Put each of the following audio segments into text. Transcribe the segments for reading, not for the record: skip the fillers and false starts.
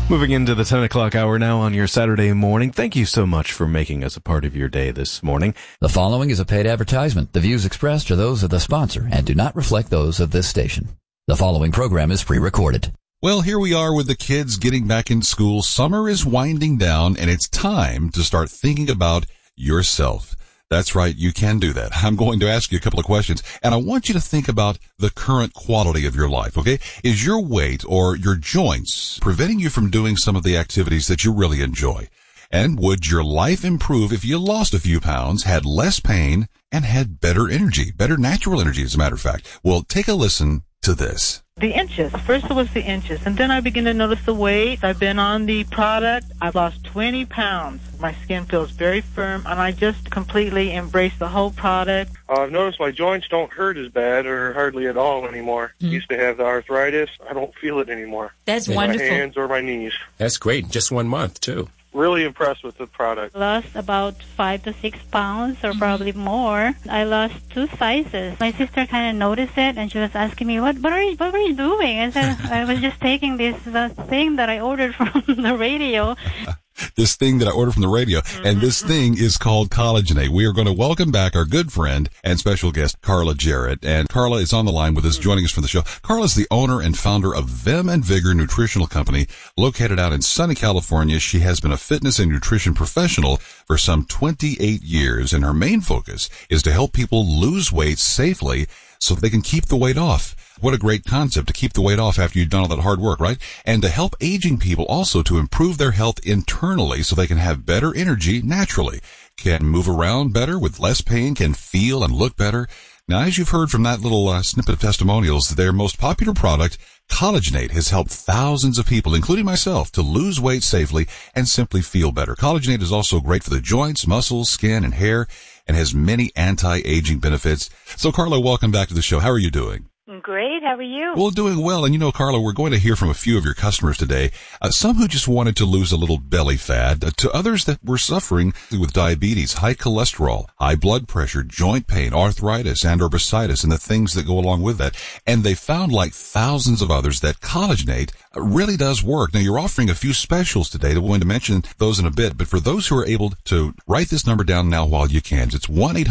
Moving into the 10 o'clock hour now on your Saturday morning. Thank you so much for making us a part of your day this morning. The following is a paid advertisement. The views expressed are those of the sponsor and do not reflect those of this station. The following program is pre-recorded. Well, here we are with the kids getting back in school. Summer is winding down, and it's time to start thinking about yourself. That's right, you can do that. I'm going to ask you a couple of questions, and I want you to think about the current quality of your life, okay? Is your weight or your joints preventing you from doing some of the activities that you really enjoy? And would your life improve if you lost a few pounds, had less pain, and had better energy, better natural energy, as a matter of fact? Well, take a listen to this. The inches. First it was the inches, and then I began to notice the weight. I've been on the product. I've lost 20 pounds. My skin feels very firm, and I just completely embrace the whole product. I've noticed my joints don't hurt as bad or hardly at all anymore. Used to have the arthritis. I don't feel it anymore. That's in wonderful. My hands or my knees. That's great. Just 1 month, too. Really impressed with the product. Lost about 5 to 6 pounds or probably more. I lost 2 sizes. My sister kind of noticed it and she was asking me, what were you doing? I said, I was just taking this thing that I ordered from the radio. This thing that I ordered from the radio, and this thing is called Collagenate. We are going to welcome back our good friend and special guest, Carla Jarrett. And Carla is on the line with us, joining us for the show. Carla is the owner and founder of Vim and Vigor Nutritional Company, located out in sunny California. She has been a fitness and nutrition professional for some 28 years, and her main focus is to help people lose weight safely so they can keep the weight off. What a great concept, to keep the weight off after you've done all that hard work, right? And to help aging people also to improve their health internally so they can have better energy naturally, can move around better with less pain, can feel and look better. Now, as you've heard from that little snippet of testimonials, their most popular product, Collagenate, has helped thousands of people, including myself, to lose weight safely and simply feel better. Collagenate is also great for the joints, muscles, skin, and hair, and has many anti-aging benefits. So, Carla, welcome back to the show. How are you doing? Great. How are you? Well, doing well. And you know, Carla, we're going to hear from a few of your customers today. Some who just wanted to lose a little belly fat, to others that were suffering with diabetes, high cholesterol, high blood pressure, joint pain, arthritis, and or bursitis, and the things that go along with that. And they found, like thousands of others, that Collagenate really does work. Now, you're offering a few specials today. We're going to mention those in a bit. But for those who are able to write this number down now while you can, it's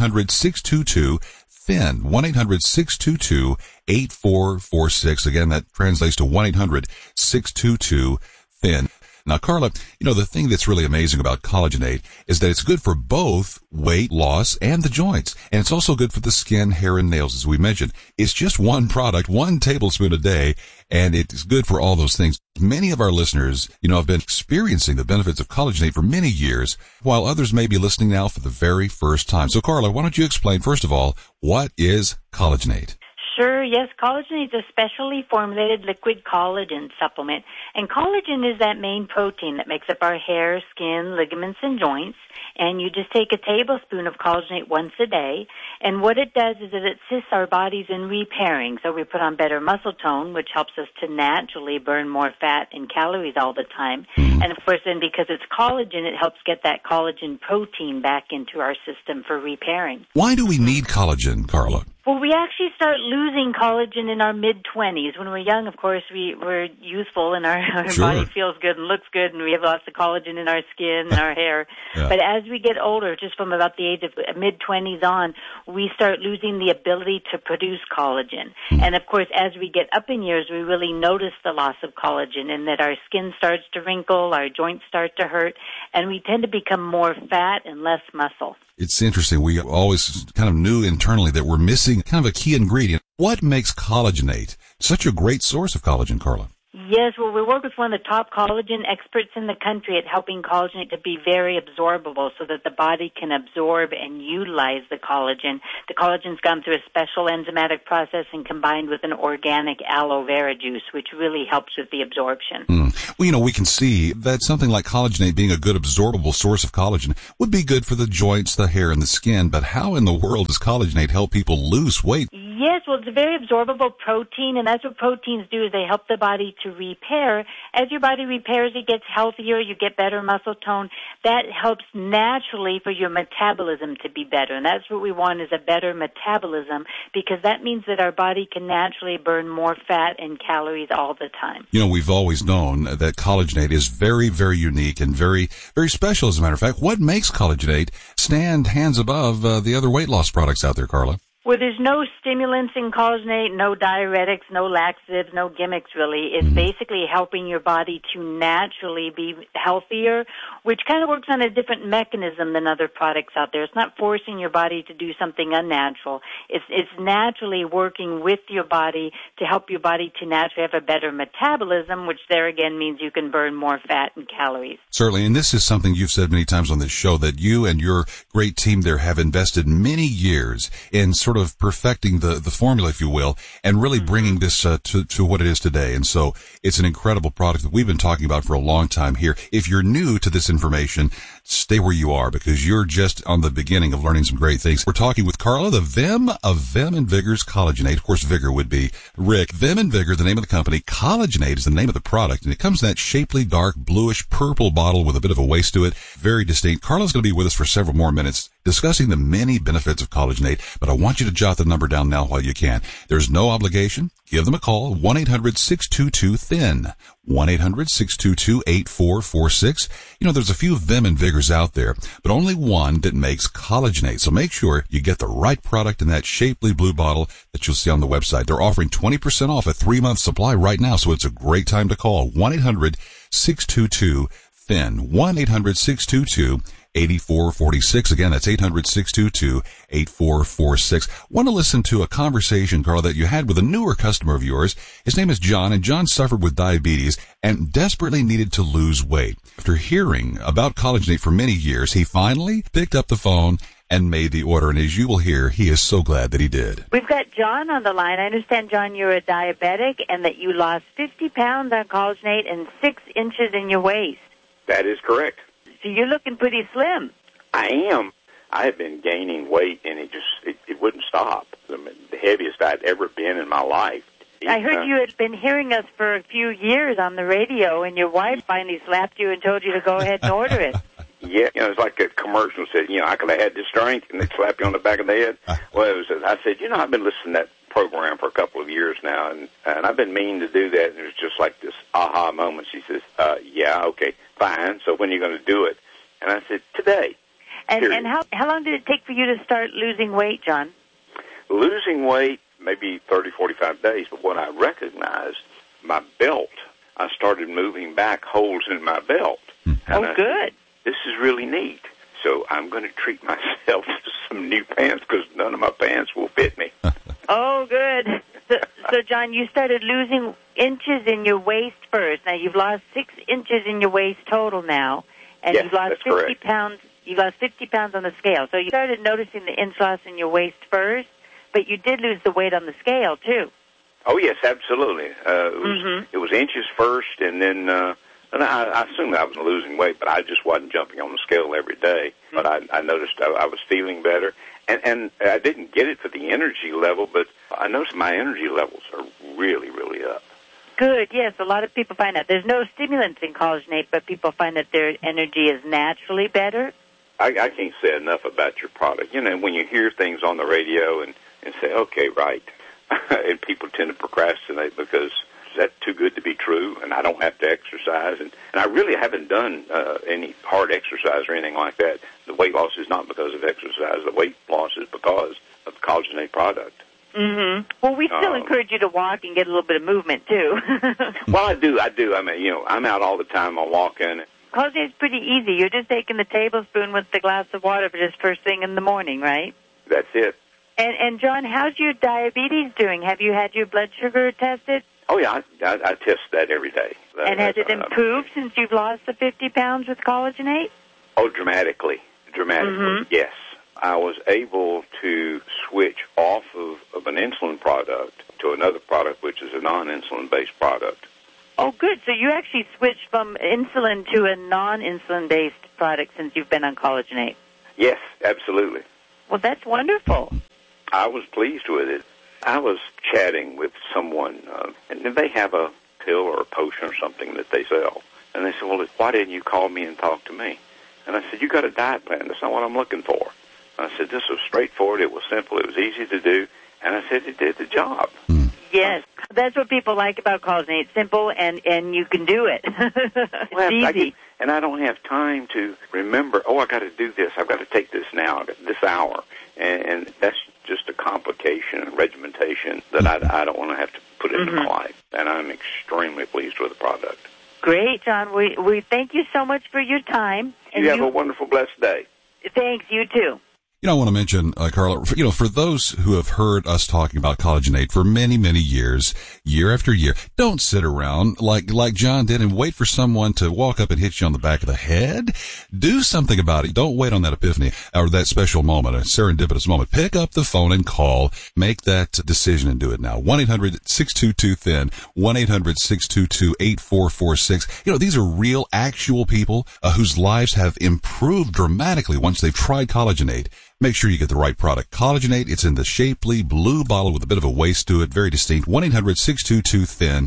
1-800-622-THIN, 1-800-622-8446. Again, that translates to 1-800-622-THIN. Now, Carla, you know, the thing that's really amazing about Collagenate is that it's good for both weight loss and the joints. And it's also good for the skin, hair, and nails, as we mentioned. It's just one product, 1 tablespoon a day, and it's good for all those things. Many of our listeners, you know, have been experiencing the benefits of Collagenate for many years, while others may be listening now for the very first time. So, Carla, why don't you explain, first of all, what is Collagenate? Sure, yes. Collagen is a specially formulated liquid collagen supplement. And collagen is that main protein that makes up our hair, skin, ligaments, and joints. And you just take a tablespoon of collagenate once a day. And what it does is it assists our bodies in repairing. So we put on better muscle tone, which helps us to naturally burn more fat and calories all the time. And, of course, then because it's collagen, it helps get that collagen protein back into our system for repairing. Why do we need collagen, Carla? Well, we actually start losing collagen in our mid-20s. When we're young, of course, we're youthful and our Sure. body feels good and looks good, and we have lots of collagen in our skin and our hair. Yeah. But as we get older, just from about the age of mid-20s on, we start losing the ability to produce collagen. And, of course, as we get up in years, we really notice the loss of collagen in that our skin starts to wrinkle, our joints start to hurt, and we tend to become more fat and less muscle. It's interesting. We always kind of knew internally that we're missing kind of a key ingredient. What makes Collagenate such a great source of collagen, Carla? Yes, well, we work with one of the top collagen experts in the country at helping collagen to be very absorbable so that the body can absorb and utilize the collagen. The collagen's gone through a special enzymatic process and combined with an organic aloe vera juice, which really helps with the absorption. Well, you know, we can see that something like Collagenate being a good absorbable source of collagen would be good for the joints, the hair, and the skin. But how in the world does Collagenate help people lose weight? Yes, well, it's a very absorbable protein, and that's what proteins do, is they help the body to repair. As your body repairs, it gets healthier, you get better muscle tone. That helps naturally for your metabolism to be better, and that's what we want, is a better metabolism, because that means that our body can naturally burn more fat and calories all the time. You know, we've always known that Collagenate is very, very unique and very, very special, as a matter of fact. What makes Collagenate stand hands above the other weight loss products out there, Carla? Well, there's no stimulants in collagenate, no diuretics, no laxatives, no gimmicks, really. It's basically helping your body to naturally be healthier, which kind of works on a different mechanism than other products out there. It's not forcing your body to do something unnatural. It's naturally working with your body to help your body to naturally have a better metabolism, which there again means you can burn more fat and calories. Certainly, and this is something you've said many times on this show, that you and your great team there have invested many years in sort of perfecting the formula, if you will, and really bringing this to what it is today. And so it's an incredible product that we've been talking about for a long time here. If you're new to this information, stay where you are, because you're just on the beginning of learning some great things. We're talking with Carla, the Vim of Vim and Vigor's Collagenate. Of course, Vigor would be Rick. Vim and Vigor, the name of the company. Collagenate is the name of the product, and it comes in that shapely, dark, bluish, purple bottle with a bit of a waist to it. Very distinct. Carla's going to be with us for several more minutes discussing the many benefits of Collagenate, but I want you to jot the number down now while you can. There's no obligation. Give them a call, 1-800-622-THIN, 1-800-622-8446. You know, there's a few Vim and Vigors out there, but only one that makes Collagenate. So make sure you get the right product in that shapely blue bottle that you'll see on the website. They're offering 20% off a 3-month supply right now, so it's a great time to call, 1-800-622-THIN, 1-800-622-8446. Again, that's 800-622-8446. Want to listen to a conversation, Carla, that you had with a newer customer of yours. His name is John, and John suffered with diabetes and desperately needed to lose weight. After hearing about Collagenate for many years, he finally picked up the phone and made the order. And as you will hear, he is so glad that he did. We've got John on the line. I understand, John, you're a diabetic and that you lost 50 pounds on Collagenate and 6 inches in your waist. That is correct. So you're looking pretty slim. I am. I have been gaining weight, and it wouldn't stop. The heaviest I'd ever been in my life. I heard you had been hearing us for a few years on the radio, and your wife finally slapped you and told you to go ahead and order it. Yeah, it's like a commercial said, I could have had this drink, and they'd slap you on the back of the head. Well, I said, I've been listening to that program for a couple of years now, and I've been meaning to do that, and it was just like this aha moment. She says, yeah, okay, fine, so when are you going to do it? And I said, today. And how long did it take for you to start losing weight, John? Losing weight, maybe 30, 45 days, but what I recognized, my belt, I started moving back holes in my belt. And good. This is really neat. So I'm going to treat myself to some new pants because none of my pants will fit me. Oh, good. So, John, you started losing inches in your waist first. Now, you've lost 6 inches in your waist total now, and yes, you've lost 50 correct. pounds. You lost 50 pounds on the scale. So you started noticing the inch loss in your waist first, but you did lose the weight on the scale, too. Oh, yes, absolutely. It was inches first, and then and I assumed I was losing weight, but I just wasn't jumping on the scale every day. But I noticed I was feeling better. And I didn't get it for the energy level, but I noticed my energy levels are really, really up. Good, yes. A lot of people find that. There's no stimulants in Collagenate, but people find that their energy is naturally better. I can't say enough about your product. When you hear things on the radio and say, okay, right, and people tend to procrastinate because that's too good to be true, and I don't have to exercise. And I really haven't done any hard exercise or anything like that. The weight loss is not because of exercise. The weight loss is because of the Collagenate product. Mm-hmm. Well, we still encourage you to walk and get a little bit of movement, too. Well, I do. I mean, I'm out all the time. I'm walking. Collagenate's pretty easy. You're just taking the tablespoon with the glass of water for just first thing in the morning, right? That's it. And John, how's your diabetes doing? Have you had your blood sugar tested? Oh, yeah, I test that every day. And has it improved since you've lost the 50 pounds with Collagenate? Oh, dramatically, yes. I was able to switch off of an insulin product to another product, which is a non-insulin-based product. Oh, good. So you actually switched from insulin to a non-insulin-based product since you've been on Collagenate? Yes, absolutely. Well, that's wonderful. I was pleased with it. I was chatting with someone, and they have a pill or a potion or something that they sell. And they said, well, why didn't you call me and talk to me? And I said, you got a diet plan. That's not what I'm looking for. And I said, this was straightforward. It was simple. It was easy to do. And I said, it did the job. Yes, that's what people like about collagen. It's simple, and you can do it. Well, it's easy. And I don't have time to remember, I got to do this. I've got to take this now, this hour. And that's just a complication and regimentation that I don't want to have to put into my life. And I'm extremely pleased with the product. Great, John. We thank you so much for your time. You have a wonderful, blessed day. Thanks, you too. I want to mention, Carla, for those who have heard us talking about Collagenate for many, many years, year after year, don't sit around like John did and wait for someone to walk up and hit you on the back of the head. Do something about it. Don't wait on that epiphany or that special moment, a serendipitous moment. Pick up the phone and call. Make that decision and do it now. 1-800-622-THIN, 1-800-622-8446. These are real, actual people whose lives have improved dramatically once they've tried Collagenate. Make sure you get the right product. Collagenate, it's in the shapely blue bottle with a bit of a waist to it, very distinct. 1-800-622-THIN,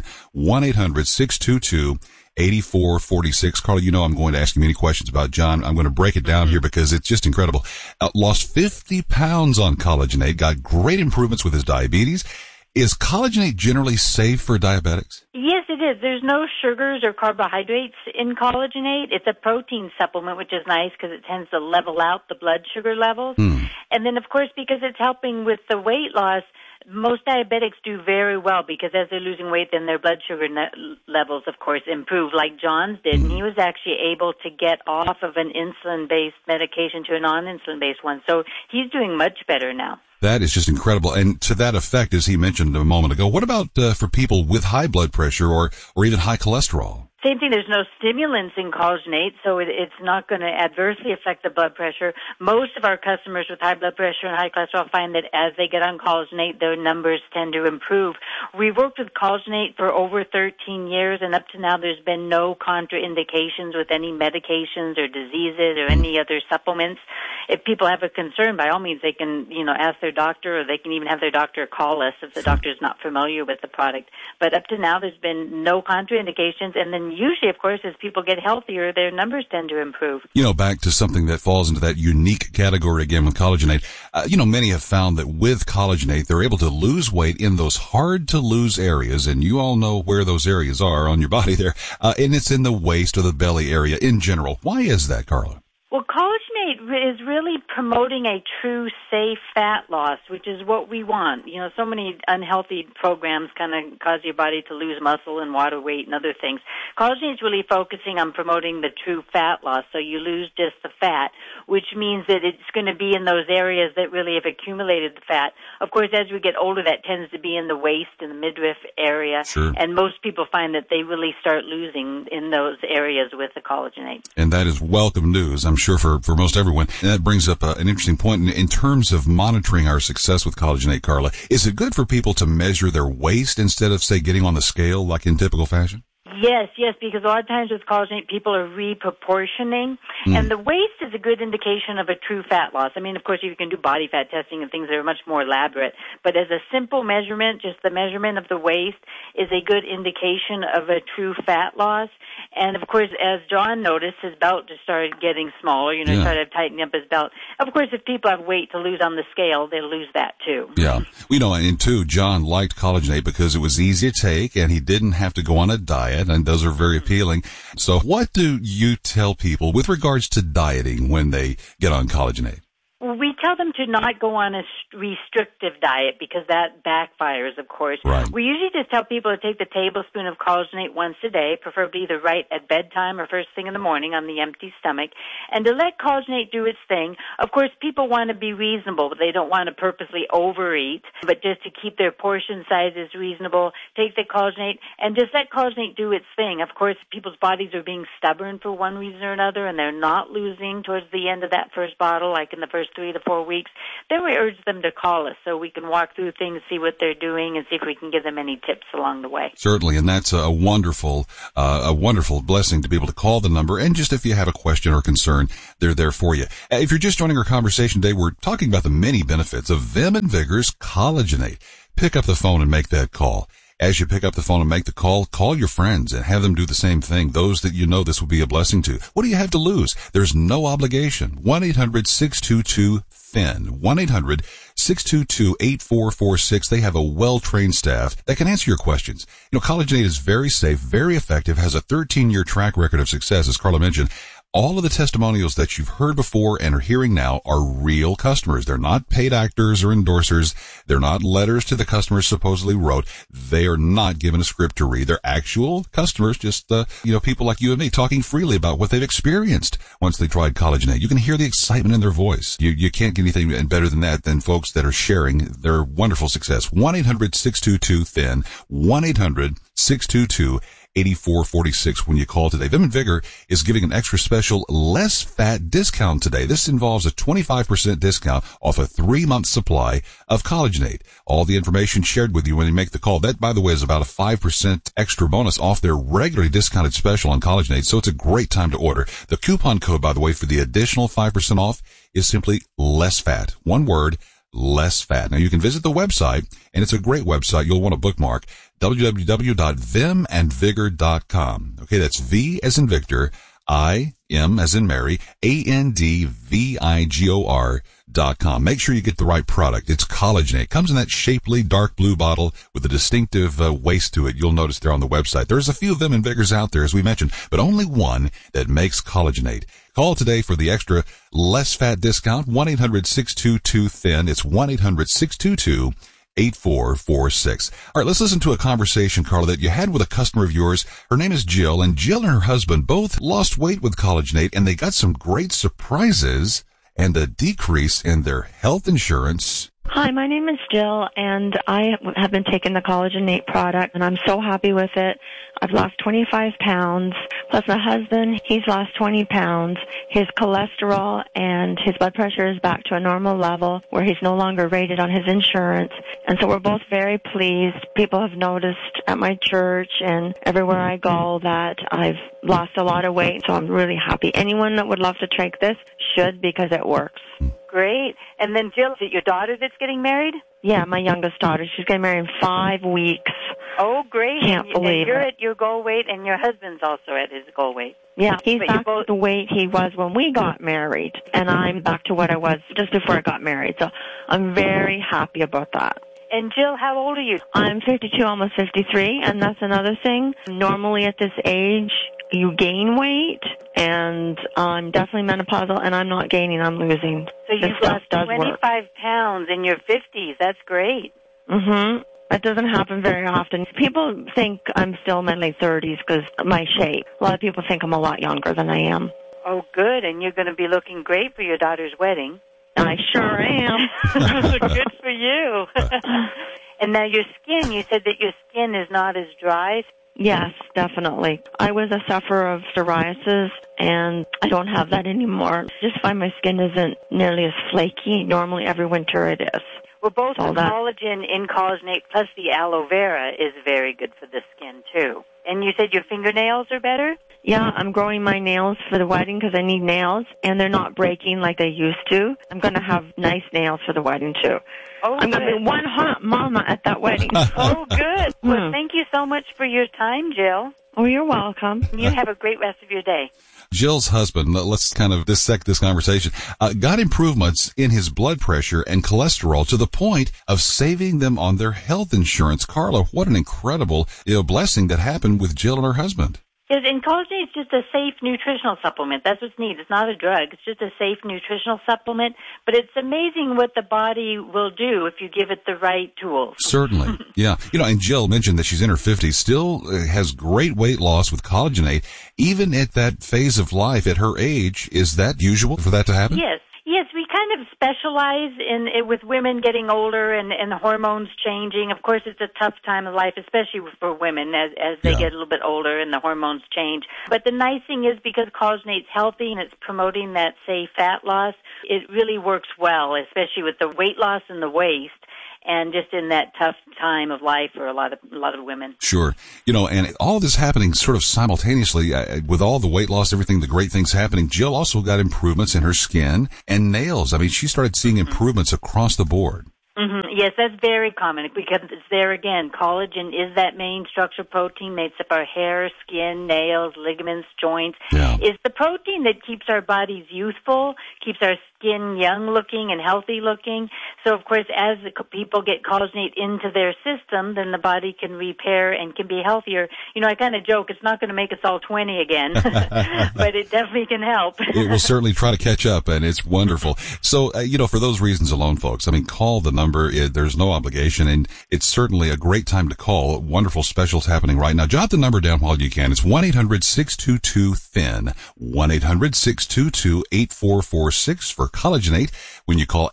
1-800-622-8446. Carla, I'm going to ask you many questions about John. I'm going to break it down here because it's just incredible. Lost 50 pounds on Collagenate, got great improvements with his diabetes. Is Collagenate generally safe for diabetics? Yes, it is. There's no sugars or carbohydrates in Collagenate. It's a protein supplement, which is nice because it tends to level out the blood sugar levels. And then, of course, because it's helping with the weight loss, most diabetics do very well because as they're losing weight, then their blood sugar levels, of course, improve like John's did. And he was actually able to get off of an insulin-based medication to a non-insulin-based one. So he's doing much better now. That is just incredible. And to that effect, as he mentioned a moment ago, what about for people with high blood pressure or even high cholesterol? Same thing. There's no stimulants in Collagenate, so it's not going to adversely affect the blood pressure. Most of our customers with high blood pressure and high cholesterol find that as they get on Collagenate, their numbers tend to improve. We've worked with Collagenate for over 13 years, and up to now there's been no contraindications with any medications or diseases or any other supplements. If people have a concern, by all means, they can, ask their doctor, or they can even have their doctor call us if the doctor is not familiar with the product. But up to now, there's been no contraindications, and then usually, of course, as people get healthier, their numbers tend to improve. Back to something that falls into that unique category again with Collagenate. Many have found that with Collagenate, they're able to lose weight in those hard-to-lose areas, and you all know where those areas are on your body there, and it's in the waist or the belly area in general. Why is that, Carla? Well, Collagenate is really promoting a true, safe fat loss, which is what we want. So many unhealthy programs kind of cause your body to lose muscle and water weight and other things. Collagenate is really focusing on promoting the true fat loss, so you lose just the fat, which means that it's going to be in those areas that really have accumulated the fat. Of course, as we get older, that tends to be in the waist and the midriff area, sure. And most people find that they really start losing in those areas with the Collagenate. And that is welcome news, I'm sure, for most everyone. And that brings up an interesting point. In terms of monitoring our success with Collagenate, Carla, is it good for people to measure their waist instead of, say, getting on the scale like in typical fashion? Yes, because a lot of times with Collagenate, people are reproportioning, and the waist is a good indication of a true fat loss. I mean, of course, you can do body fat testing and things that are much more elaborate, but as a simple measurement, just the measurement of the waist is a good indication of a true fat loss. And, of course, as John noticed, his belt just started getting smaller, started tightening up his belt. Of course, if people have weight to lose on the scale, they'll lose that, too. Yeah. And, too, John liked Collagenate because it was easy to take, and he didn't have to go on a diet, and those are very appealing. So what do you tell people with regards to dieting when they get on Collagenate? We tell them to not go on a restrictive diet because that backfires, of course. Right. We usually just tell people to take the tablespoon of Collagenate once a day, preferably either right at bedtime or first thing in the morning on the empty stomach, and to let Collagenate do its thing. Of course, people want to be reasonable, but they don't want to purposely overeat, but just to keep their portion sizes reasonable, take the Collagenate and just let Collagenate do its thing. Of course, people's bodies are being stubborn for one reason or another, and they're not losing towards the end of that first bottle, like in the first 3 to 4 weeks. Then we urge them to call us so we can walk through things, see what they're doing, and see if we can give them any tips along the way. Certainly, and that's a wonderful blessing to be able to call the number. And just if you have a question or concern, they're there for you. If you're just joining our conversation today, we're talking about the many benefits of Vim and Vigor's Collagenate. pick up the phone and make that call. As you pick up the phone and make the call your friends and have them do the same thing, those that you know this will be a blessing to. What do you have to lose? There's no obligation. 1-800-622-THIN. 1-800-622-8446. They have a well-trained staff that can answer your questions. You know, Collagenate is very safe, very effective, has a 13-year track record of success, as Carla mentioned. All of the testimonials that you've heard before and are hearing now are real customers. They're not paid actors or endorsers. They're not letters to the customers supposedly wrote. They are not given a script to read. They're actual customers, just, people like you and me talking freely about what they've experienced once they tried Collagenate. You can hear the excitement in their voice. You can't get anything better than that than folks that are sharing their wonderful success. 1-800-622-THIN. 1-800-622-8446 when you call today. Vim and Vigor is giving an extra special less fat discount today. This involves a 25% discount off a 3-month supply of Collagenate. All the information shared with you when you make the call. That, by the way, is about a 5% extra bonus off their regularly discounted special on Collagenate, so it's a great time to order. The coupon code, by the way, for the additional 5% off is simply less fat. One word, less fat. Now, you can visit the website, and it's a great website. You'll want to bookmark www.vimandvigor.com. Okay, that's V as in Victor, I, M as in Mary, ANDVIGOR.com. Make sure you get the right product. It's Collagenate. It comes in that shapely dark blue bottle with a distinctive waist to it. You'll notice there on the website. There's a few Vim and Vigors out there, as we mentioned, but only one that makes Collagenate. Call today for the extra less fat discount, 1-800-622-THIN. It's 1-800-622-8446. All right, let's listen to a conversation, Carla, that you had with a customer of yours. Her name is Jill, and Jill and her husband both lost weight with Collagenate, and they got some great surprises and a decrease in their health insurance. Hi, my name is Jill, and I have been taking the Collagenate product, and I'm so happy with it. I've lost 25 pounds, plus my husband, he's lost 20 pounds. His cholesterol and his blood pressure is back to a normal level where he's no longer rated on his insurance. And so we're both very pleased. People have noticed at my church and everywhere I go that I've lost a lot of weight, so I'm really happy. Anyone that would love to take this should, because it works. Great. And then, Jill, is it your daughter that's getting married? Yeah, my youngest daughter. She's getting married in 5 weeks. Oh, great. Can't believe you're it. At your goal weight, and your husband's also at his goal weight. Yeah, he's back to the weight he was when we got married, and I'm back to what I was just before I got married. So I'm very happy about that. And, Jill, how old are you? I'm 52, almost 53, and that's another thing. Normally at this age, you gain weight, and I'm definitely menopausal, and I'm not gaining, I'm losing. So you've lost 25 pounds in your 50s. That's great. Mm-hmm. That doesn't happen very often. People think I'm still in my late 30s because of my shape. A lot of people think I'm a lot younger than I am. Oh, good, and you're going to be looking great for your daughter's wedding. I sure am. Good for you. And now your skin, you said that your skin is not as dry. Yes, definitely. I was a sufferer of psoriasis, and I don't have that anymore. I just find my skin isn't nearly as flaky. Normally every winter it is. Well, both the collagen in Collagenate plus the aloe vera is very good for the skin, too. And you said your fingernails are better? Yeah, I'm growing my nails for the wedding because I need nails, and they're not breaking like they used to. I'm going to have nice nails for the wedding, too. Oh, I'm going to be one hot mama at that wedding. Oh, good. Well, thank you so much for your time, Jill. Oh, you're welcome. You have a great rest of your day. Jill's husband, let's kind of dissect this conversation, got improvements in his blood pressure and cholesterol to the point of saving them on their health insurance. Carla, what an incredible blessing that happened with Jill and her husband. Yes, and collagen is just a safe nutritional supplement. That's what's neat. It's not a drug. It's just a safe nutritional supplement. But it's amazing what the body will do if you give it the right tools. Certainly. Yeah. And Jill mentioned that she's in her 50s, still has great weight loss with Collagenate. Even at that phase of life, at her age, is that usual for that to happen? Yes. Yes, we kind of specialize in it with women getting older and the hormones changing. Of course, it's a tough time of life, especially for women as they get a little bit older and the hormones change. But the nice thing is because Collagenate's healthy and it's promoting that, say, fat loss, it really works well, especially with the weight loss and the waist. And just in that tough time of life for a lot of women. Sure. And all this happening sort of simultaneously with all the weight loss, everything, the great things happening. Jill also got improvements in her skin and nails. I mean, she started seeing improvements across the board. Mm-hmm. Yes, that's very common because it's there again. Collagen is that main structural protein, makes up our hair, skin, nails, ligaments, joints. Yeah. It's the protein that keeps our bodies youthful, keeps our skin young looking and healthy looking. So, of course, as the people get collagenate into their system, then the body can repair and can be healthier. You know, I kind of joke, it's not going to make us all 20 again, but it definitely can help. It will certainly try to catch up, and it's wonderful. So, for those reasons alone, folks, I mean, call the number. There's no obligation, and it's certainly a great time to call. Wonderful specials happening right now. Jot the number down while you can. It's 1-800-622-THIN, 1-800-622-8446 for Collagenate. When you call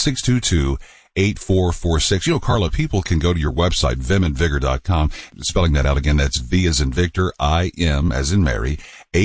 800-622-8446. Carla, people can go to your website, vimandvigor.com. Spelling that out again, that's V as in Victor, I-M as in Mary,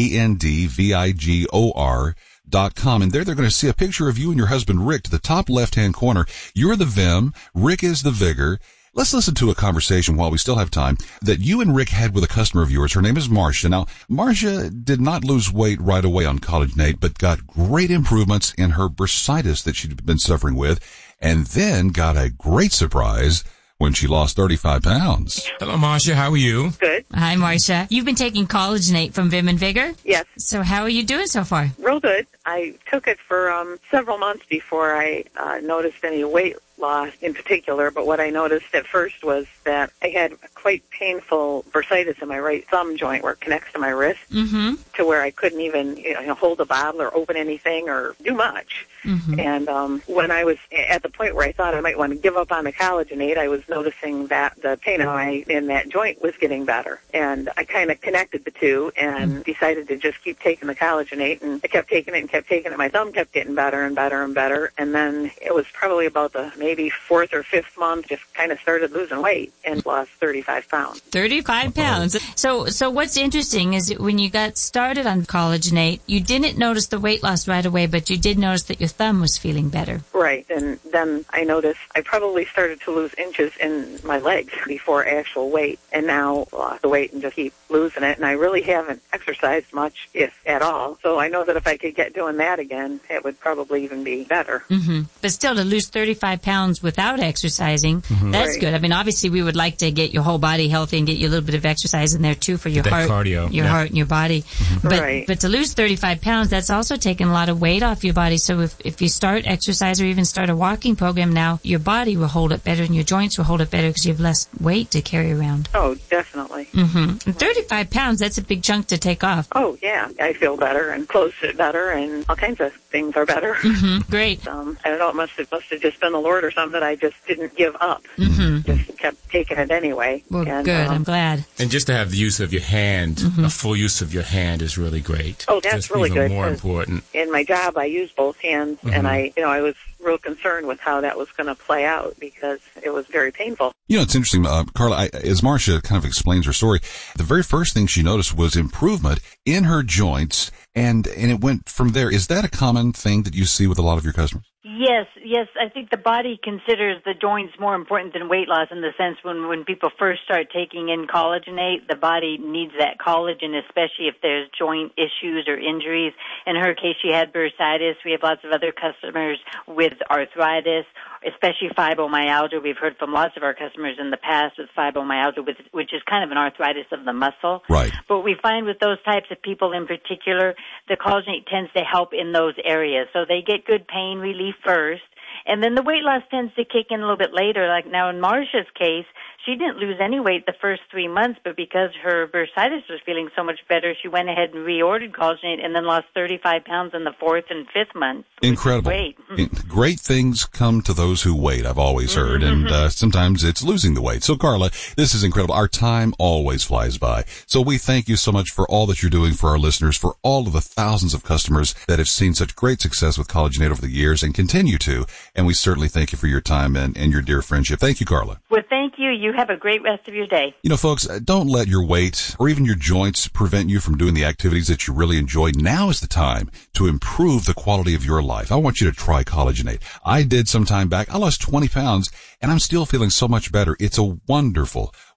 ANDVIGOR.com. And there they're going to see a picture of you and your husband, Rick, to the top left-hand corner. You're the Vim, Rick is the Vigor. Let's listen to a conversation while we still have time that you and Rick had with a customer of yours. Her name is Marcia. Now, Marcia did not lose weight right away on Collagenate, but got great improvements in her bursitis that she'd been suffering with, and then got a great surprise when she lost 35 pounds. Hello, Marcia. How are you? Good. Hi, Marcia. You've been taking Collagenate from Vim and Vigor? Yes. So how are you doing so far? Real good. I took it for several months before I noticed any weight loss in particular, but what I noticed at first was that I had a quite painful bursitis in my right thumb joint where it connects to my wrist, to where I couldn't even hold a bottle or open anything or do much. And when I was at the point where I thought I might want to give up on the Collagenate, I was noticing that the pain in that joint was getting better. And I kind of connected the two and decided to just keep taking the Collagenate, and I kept taking it and kept taking it. My thumb kept getting better and better and better. And then it was probably about the maybe fourth or fifth month, just kind of started losing weight and lost 35 pounds. 35 pounds. So what's interesting is that when you got started on Collagenate, you didn't notice the weight loss right away, but you did notice that your thumb was feeling better. Right. And then I noticed I probably started to lose inches in my legs before actual weight, and now lost the weight and just keep losing it. And I really haven't exercised much, if at all. So I know that if I could get doing that again, it would probably even be better. But still, to lose 35 pounds without exercising, that's good. I mean, obviously, we would like to get your whole body healthy and get you a little bit of exercise in there, too, for your heart, cardio. Your heart and your body. But to lose 35 pounds, that's also taking a lot of weight off your body. So if you start exercise or even start a walking program now, your body will hold it better and your joints will hold it better because you have less weight to carry around. Oh, definitely. And 35 pounds, that's a big chunk to take off. Oh, yeah. I feel better and clothes fit better and all kinds of things are better. Great. I don't know, it must have just been the Lord or something that I just didn't give up. Just kept taking it anyway. Well, good. I'm glad. And just to have the use of your hand, a full use of your hand is really great. Oh, that's just really even good. More important. In my job, I use both hands, and I was real concerned with how that was going to play out because it was very painful. It's interesting, Carla, as Marcia kind of explains her story, the very first thing she noticed was improvement in her joints, and it went from there. Is that a common thing that you see with a lot of your customers? Yes. I think the body considers the joints more important than weight loss in the sense when people first start taking in Collagenate, the body needs that collagen, especially if there's joint issues or injuries. In her case, she had bursitis. We have lots of other customers with arthritis, especially fibromyalgia. We've heard from lots of our customers in the past with fibromyalgia, which is kind of an arthritis of the muscle. Right. But we find with those types of people in particular, the Collagenate tends to help in those areas. So they get good pain relief first, and then the weight loss tends to kick in a little bit later. Like now in Marcia's case, she didn't lose any weight the first 3 months, but because her bursitis was feeling so much better, she went ahead and reordered Collagenate and then lost 35 pounds in the fourth and fifth month. Incredible. Great things come to those who wait, I've always heard, and sometimes it's losing the weight. So, Carla, this is incredible. Our time always flies by. So we thank you so much for all that you're doing for our listeners, for all of the thousands of customers that have seen such great success with Collagenate over the years and continue to. And we certainly thank you for your time and your dear friendship. Thank you, Carla. Well, thank you. You have a great rest of your day. Folks, don't let your weight or even your joints prevent you from doing the activities that you really enjoy. Now is the time to improve the quality of your life. I want you to try Collagenate. I did some time back. I lost 20 pounds, and I'm still feeling so much better. It's a wonderful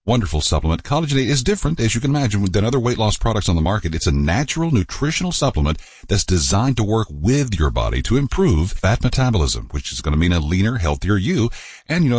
wonderful supplement. Collagenate is different, as you can imagine, than other weight loss products on the market. It's a natural nutritional supplement that's designed to work with your body to improve fat metabolism, which is going to mean a leaner, healthier you. And,